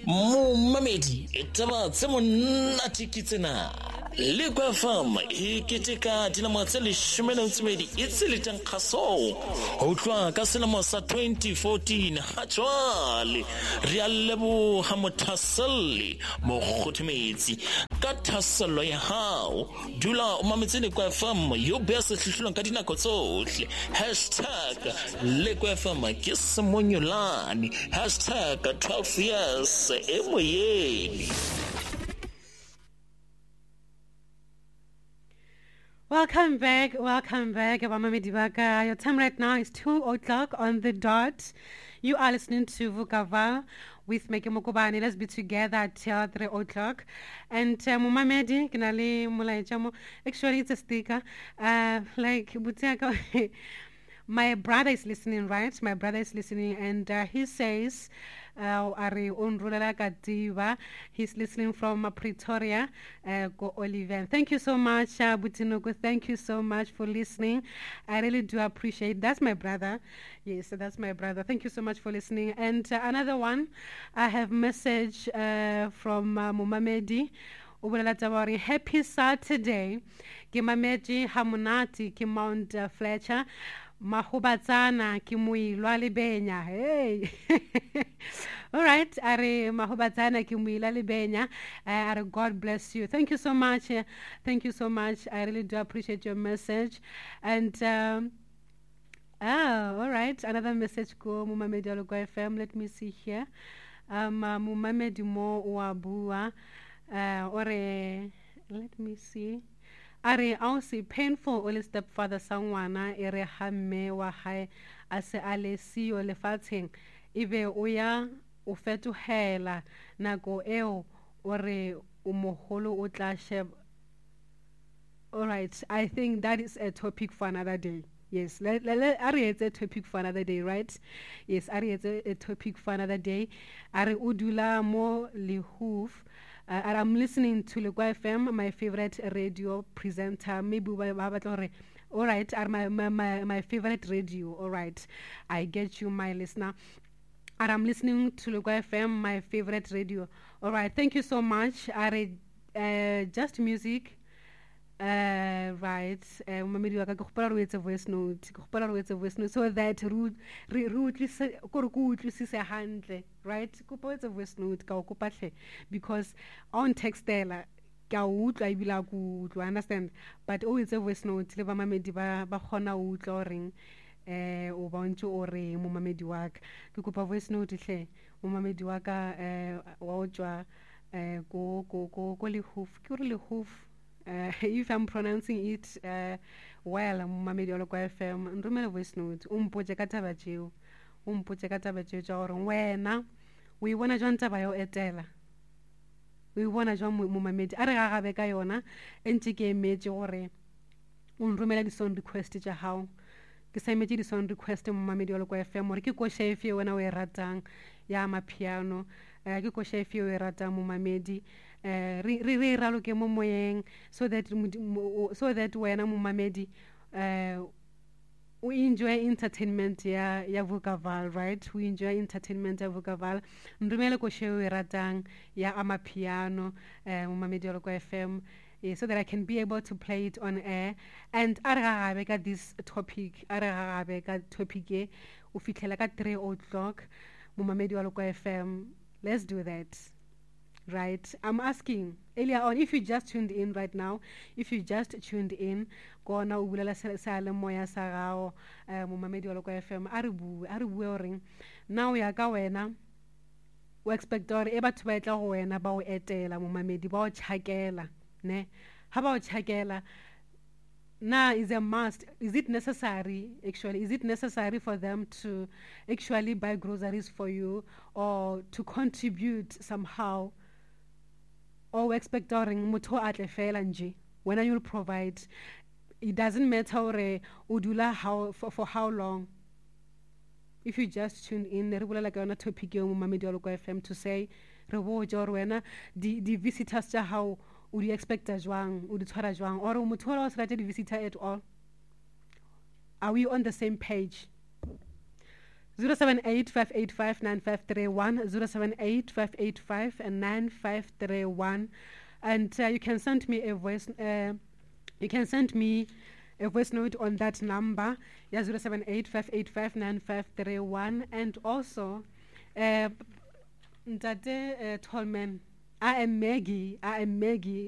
Momamedi taba tse monate ke tsena le kwa fam e keteka dinamo tse 12 e tseletseng kgaso ho tloa ka selemo sa 2014 ha jwale re a leboha mothaseli mo kgothometsi ka thaselo ya hao dula o mametse le kwa fam yo be se hlihlelong ka dinako tsohle #lekwa-fm ke semonyolane #12 years emoyeni. Welcome back, Abamamedi Baka. Your time right now is 2:00 on the dot. You are listening to Vukaval with Meke Mokobane. Let's be together till 3:00. And Mumamedi, Kinali Mulaichamo. Actually, it's a sticker. Like Butiaka. My brother is listening, right? My brother is listening, and he says, he's listening from Pretoria, Go Oliver. Thank you so much, Butinogo. Thank you so much for listening. I really do appreciate. That's my brother. Yes, that's my brother. Thank you so much for listening. And another one, I have message from Mumamedi. Happy Saturday. Kimameji Hamunati, Ki Mount Fletcher. Mahubatsana ki muilwa libenya. Hey. All right. Are mahubatsana ki muilwa libenya. Are God bless you. Thank you so much. Thank you so much. I really do appreciate your message. And all right. Another message go Mumamedi Alogo FM. Let me see here. Mumamedi mo uabua. Let me see. Are also painful ole stepfather sangwana ere hamme wa hae ase ale siyo lefatsheng ebe o ya o fetohela nako eo ore o moholo o tla sheba. All right, I think that is a topic for another day. Yes, it's a topic for another day, right? Yes, it's a topic for another day. Are udula mo lihuf. I'm listening to Lekwa FM, my favorite radio presenter. Maybe all right, are my favorite radio. All right, I get you, my listener. And I'm listening to Lekwa FM, my favorite radio. All right, thank you so much. Just music. Right. Mamedi wa ka go gopola re etse voice note. Go gopola re etse voice note so that re utlwise go utlwisise hantle, right? Go etse voice note ka go kopa hle because on textela ka utlwa ibila ku utlwa, understand, but o etse voice note le ba mamedi ba gona utlwa reng o bontse o re mo mamedi wa ka ke kopa voice note hle mo mamedi wa ka wa utlwa go le hoof ke re le hoof. If I'm pronouncing it well, Mamedi Alogo FM, nrumele voice note, umpoje ka taba tšeo tša gore wena o e bona jwang taba yo etela, o e bona jwang Momamedi a re gagabe ka yona e ntše ke emetse gore o nrumela di-song request tša hao. Ke sa emetse di-song request Mamedi Alogo FM gore ke koša efe wena o e ratang ya mapiano, ke koša efe o e ratang Momamedi. Re raloke mo moyeng so that wena Momamedi we enjoy entertainment ya Vukaval, right? We enjoy entertainment ya Vukaval. Nrumele ko show e ratang ya amapiano Momamedi Alogo FM so that I can be able to play it on air. And aragabe ka this topic, aragabe ka topic e o fitlela ka 3:00 Momamedi Alogo FM. Let's do that. Right, I'm asking earlier on if you just tuned in right now. If you just tuned in, go na o bulela sale moya sa gao Momamedi Alogo FM a re bue ring now ya ka wena o expect gore e batho ba etla go wena ba o etela Momamedi ba o tshakela ne ha ba o tshakela na is a must. Is it necessary for them to actually buy groceries for you or to contribute somehow? Or expecting motho atle fela nje when you'll provide? It doesn't matter udula how for how long. If you just tune in re bolela ka yona topic yo Momamedi Alogo FM to say re boja wena di visitors tša how o di expecta jwang o di tshwara jwang or motho wa se rate di visitor at all. Are we on the same page? 078-585-9531, 078-585-9531, and you can send me a voice. You can send me a voice note on that number, 078-585-9531, and also, Ntate Tolman, I am Maggie.